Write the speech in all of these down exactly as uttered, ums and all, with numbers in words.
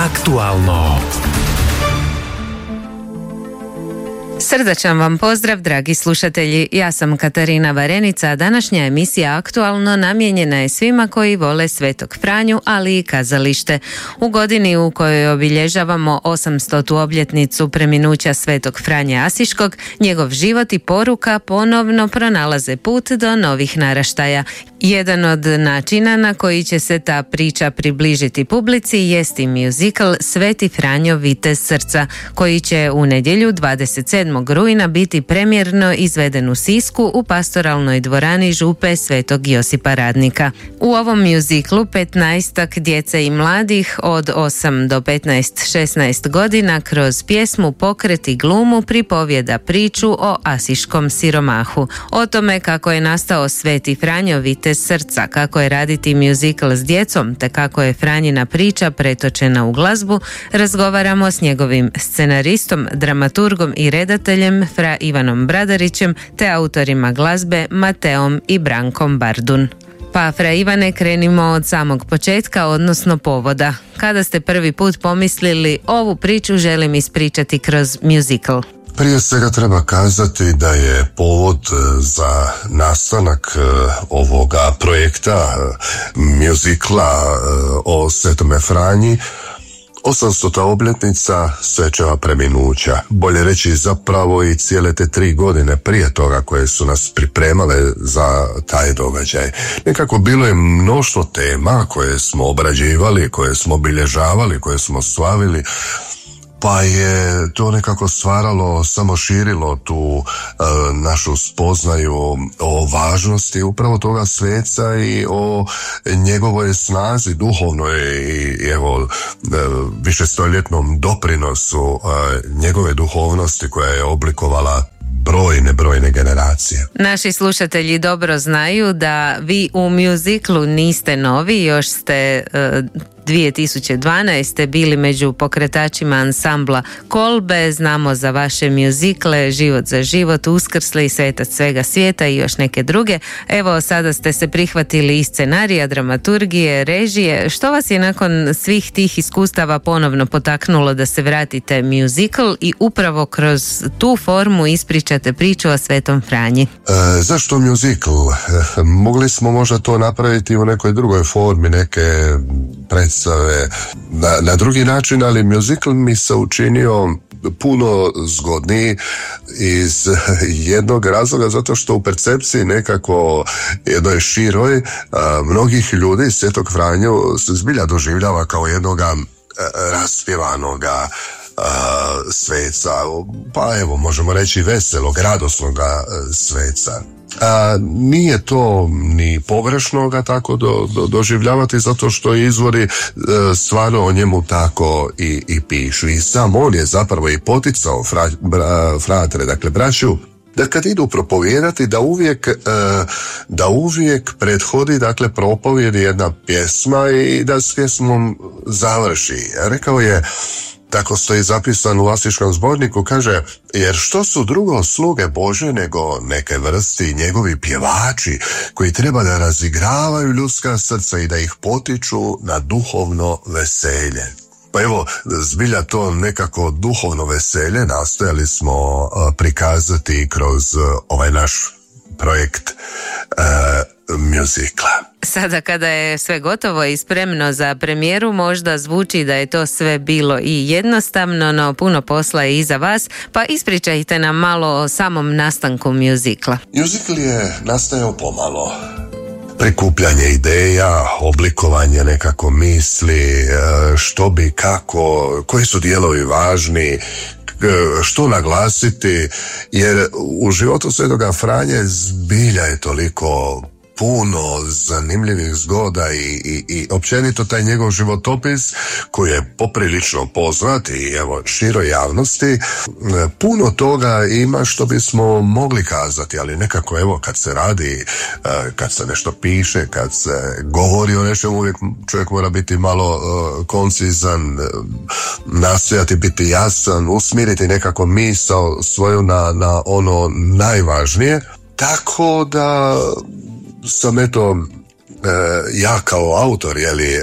Aktualno. Srdačan vam pozdrav, dragi slušatelji. Ja sam Katarina Varenica, a današnja emisija Aktualno namijenjena je svima koji vole Svetog Franju, ali i kazalište. U godini u kojoj obilježavamo osamstotu obljetnicu preminuća Svetog Franje Asiškog, njegov život i poruka ponovno pronalaze put do novih naraštaja. Jedan od načina na koji će se ta priča približiti publici jest i muzikl Sveti Franjo Vitez srca, koji će u nedjelju dvadeset sedmog rujna biti premijerno izveden u Sisku u pastoralnoj dvorani župe Svetog Josipa Radnika. U ovom muziklu petnaestak djece i mladih od osam do petnaest šesnaest godina kroz pjesmu, pokret i glumu pripovijeda priču o asiškom siromahu. O tome kako je nastao Sveti Franjo Vitez srca, kako je raditi muzikl s djecom, te kako je Franjina priča pretočena u glazbu, razgovaramo s njegovim scenaristom, dramaturgom i redateljem Fra Ivanom Bradarićem, te autorima glazbe Mateom i Brankom Bardun. Pa, Fra Ivane, krenimo od samog početka, odnosno povoda. Kada ste prvi put pomislili ovu priču želim ispričati kroz muzikl? Prije svega treba kazati da je povod za nastanak ovoga projekta muzikla o Svetome Franji osamstota obljetnica svečeva preminuća. Bolje reći zapravo i cijele te tri godine prije toga koje su nas pripremale za taj događaj. Nekako bilo je mnoštvo tema koje smo obrađivali, koje smo obilježavali, koje smo slavili, pa je to nekako stvaralo, samo širilo tu e, našu spoznaju o važnosti upravo toga sveca i o njegovoj snazi duhovnoj i evo e, višestoljetnom doprinosu e, njegove duhovnosti koja je oblikovala brojne, brojne generacije. Naši slušatelji dobro znaju da vi u muziklu niste novi, još ste uh, dvije tisuće dvanaeste bili među pokretačima ansambla Kolbe. Znamo za vaše muzikle Život za život, Uskrsli, Svetac svega svijeta i još neke druge. Evo, sada ste se prihvatili i scenarija, dramaturgije, režije. Što vas je nakon svih tih iskustava ponovno potaknulo da se vratite muzikl i upravo kroz tu formu ispričate priču o Svetom Franji? E, zašto muzikl? E, mogli smo možda to napraviti u nekoj drugoj formi, neke predstave na, na drugi način, ali muzikl mi se učinio puno zgodniji iz jednog razloga, zato što u percepciji nekako jednoj široj a, mnogih ljudi Svetog Franju se zbilja doživljava kao jednoga raspjevanoga a, sveca, pa evo možemo reći veselog, radosnoga sveca. A, nije to ni pogrešno ga tako do, do, doživljavati, zato što izvori e, stvarno o njemu tako i, i pišu. I sam on je zapravo i poticao fra, bra, fratre, dakle braću, da kad idu propovijedati da uvijek, e, da uvijek prethodi dakle propovijedi jedna pjesma i da s pjesmom završi. Rekao je, tako stoji zapisano u Asiškom zborniku, kaže, jer što su drugo sluge Bože nego neke vrsti njegovi pjevači koji treba da razigravaju ljudska srca i da ih potiču na duhovno veselje. Pa evo, zbilja to nekako duhovno veselje nastojali smo uh, prikazati kroz uh, ovaj naš projekt uh, muzikla. Sada kada je sve gotovo i spremno za premijeru, možda zvuči da je to sve bilo i jednostavno, no puno posla je iza vas, pa ispričajte nam malo o samom nastanku muzikla. Muzikl je nastajao pomalo. Prikupljanje ideja, oblikovanje nekako misli, što bi, kako, koji su dijelovi važni, što naglasiti, jer u životu Svetoga Franje zbilja je toliko puno zanimljivih zgoda i, i, i općenito taj njegov životopis koji je poprilično poznat i evo široj javnosti, puno toga ima što bismo mogli kazati, ali nekako evo kad se radi, kad se nešto piše, kad se govori o nečemu, uvijek čovjek mora biti malo koncizan, nastojati biti jasan, usmjeriti nekako misao svoju na, na ono najvažnije, tako da sam eto ja kao autor jeli,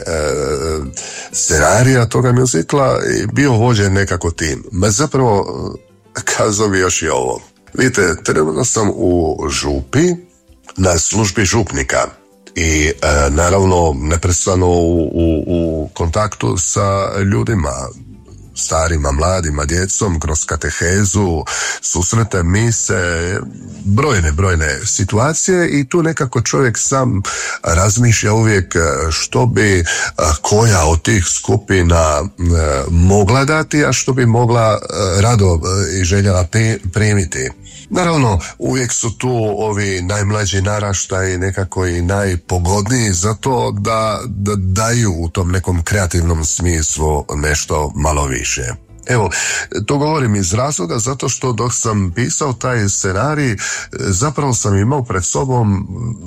scenarija toga mjuzikla bio vođen nekako tim. Ma zapravo kazao bi još i ovo. Vidite, trenutno sam u župi na službi župnika i e, naravno neprestano u, u, u kontaktu sa ljudima, starima, mladima, djecom, kroz katehezu, susrete, mise, brojne, brojne situacije i tu nekako čovjek sam razmišlja uvijek što bi koja od tih skupina mogla dati, a što bi mogla rado i željela primiti. Naravno, uvijek su tu ovi najmlađi naraštaji nekako i najpogodniji za to da, da daju u tom nekom kreativnom smislu nešto malo više. Evo, to govorim iz razloga zato što dok sam pisao taj scenarij, zapravo sam imao pred sobom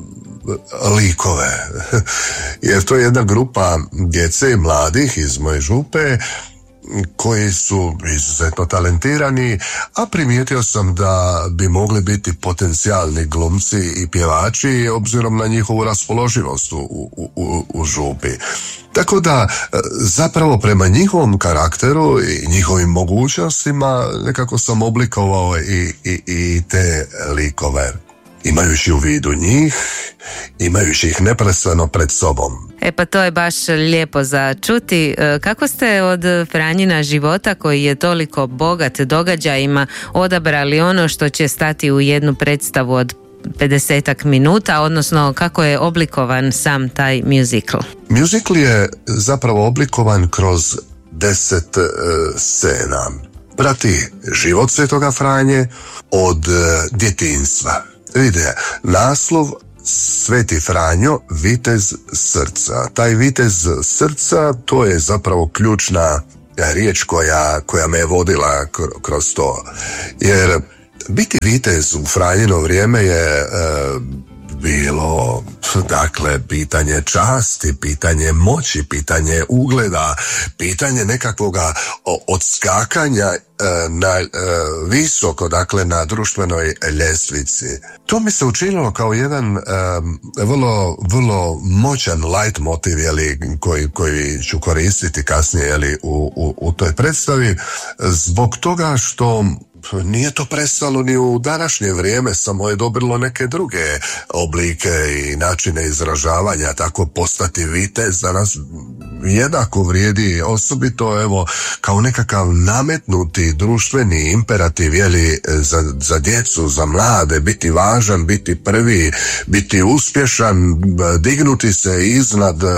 likove. Jer to je jedna grupa djece i mladih iz moje župe koji su izuzetno talentirani, a primijetio sam da bi mogli biti potencijalni glumci i pjevači obzirom na njihovu raspoloživost u, u, u, u župi. Tako da zapravo prema njihovom karakteru i njihovim mogućnostima nekako sam oblikovao i, i, i te likove. Imajući u vidu njih, imajući ih neprestano pred sobom. E pa to je baš lijepo za čuti. Kako ste od Franjina života, koji je toliko bogat događajima, odabrali ono što će stati u jednu predstavu od pedesetak minuta, odnosno kako je oblikovan sam taj musical? Musical je zapravo oblikovan kroz deset uh, scena. Prati život Svetoga Franje od uh, djetinjstva. Vidite, naslov Sveti Franjo, vitez srca. Taj vitez srca, to je zapravo ključna riječ koja, koja me je vodila kroz to. Jer biti vitez u Franjino vrijeme je e, bilo, dakle, pitanje časti, pitanje moći, pitanje ugleda, pitanje nekakvoga odskakanja na visoko, dakle, na društvenoj ljestvici. To mi se učinilo kao jedan um, vrlo, vrlo moćan light motiv, jeli, koji, koji ću koristiti kasnije, jeli, u, u, u toj predstavi, zbog toga što nije to prestalo ni u današnje vrijeme, samo je dobilo neke druge oblike i načine izražavanja. Tako postati vitez danas jednako vrijedi, osobito evo kao nekakav nametnuti društveni imperativ, jeli, za, za djecu, za mlade, biti važan, biti prvi, biti uspješan, dignuti se iznad uh,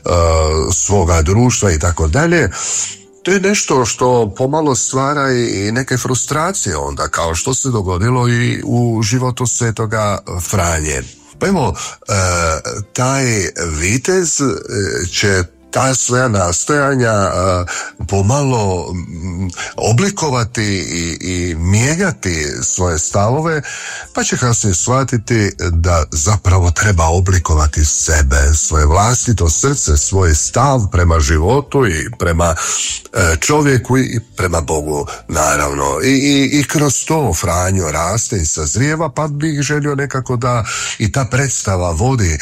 svoga društva i tako dalje. To je nešto što pomalo stvara i neke frustracije onda, kao što se dogodilo i u životu Svetoga Franje. Pa evo, e, taj vitez će ta svoja nastojanja a, pomalo m, oblikovati i, i mijenjati svoje stavove, pa će kasnije shvatiti da zapravo treba oblikovati sebe, svoje vlastito srce, svoj stav prema životu i prema e, čovjeku i prema Bogu, naravno. I, i, i kroz to Franjo raste i sazrijeva, pa bih želio nekako da i ta predstava vodi e,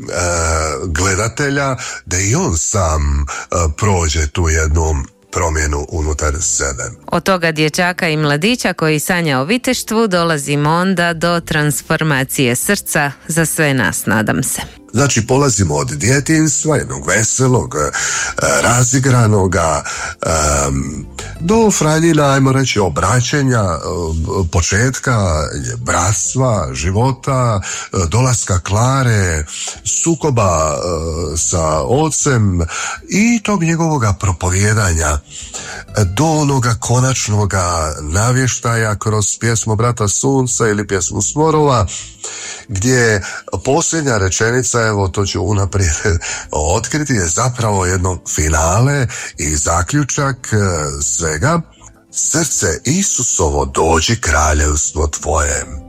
gledatelja, da i on sam Sam, uh, prođe tu jednu promjenu unutar sebe. Od toga dječaka i mladića koji sanja o viteštvu dolazimo onda do transformacije srca za sve nas, nadam se. Znači, polazimo od djetinjstva, jednog veselog, razigranoga, do Franjina, ajmo reći, obraćenja, početka bratstva, života, dolaska Klare, sukoba sa ocem i tog njegovoga propovijedanja do onoga konačnoga navještaja kroz pjesmu Brata Sunca ili pjesmu Svorova, gdje posljednja rečenica, evo to ću unaprijed otkriti, je zapravo jedno finale i zaključak svega. Srce Isusovo, dođi kraljevstvo tvoje.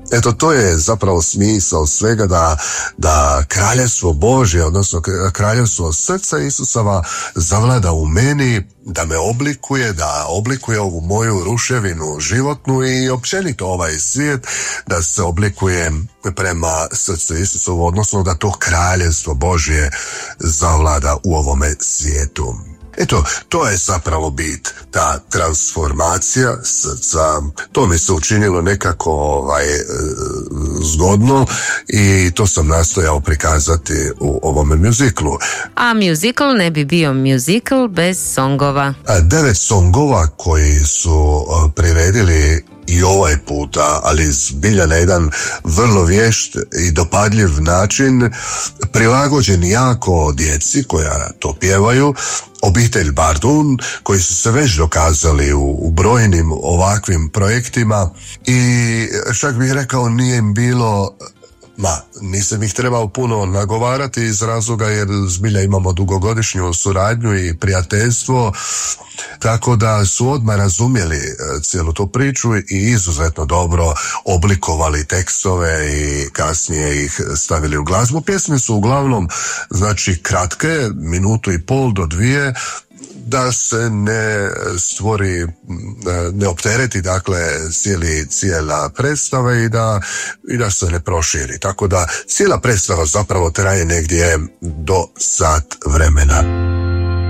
Eto, to je zapravo smisao svega, da, da kraljevstvo Božje, odnosno kraljevstvo srca Isusova zavlada u meni, da me oblikuje, da oblikuje ovu moju ruševinu životnu i općenito ovaj svijet, da se oblikuje prema srcu Isusovu, odnosno da to kraljevstvo Božje zavlada u ovome svijetu. Eto, to je zapravo bit, ta transformacija srca. To mi se učinilo nekako ovaj, zgodno i to sam nastojao prikazati u ovome mjuziklu. A mjuzikl ne bi bio mjuzikl bez songova. Devet songova koji su priredili i ovaj puta, ali zbilja na jedan vrlo vješt i dopadljiv način, prilagođen jako djeci koja to pjevaju, obitelj Bardun, koji su se već dokazali u, u brojnim ovakvim projektima i čak bih rekao nije im bilo, ma nisam ih trebao puno nagovarati iz razloga jer zbilja imamo dugogodišnju suradnju i prijateljstvo, tako da su odmah razumjeli cijelu tu priču i izuzetno dobro oblikovali tekstove i kasnije ih stavili u glazbu. Pjesme su uglavnom znači kratke, minutu i pol do dvije, da se ne stvori, ne optereti dakle cijeli, cijela predstava i da, i da se ne proširi. Tako da cijela predstava zapravo traje negdje do sat vremena.